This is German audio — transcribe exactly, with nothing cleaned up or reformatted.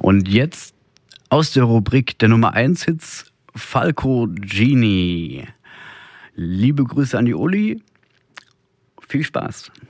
Und jetzt aus der Rubrik der Nummer eins Hits Falco Genie. Liebe Grüße an die Uli. Viel Spaß.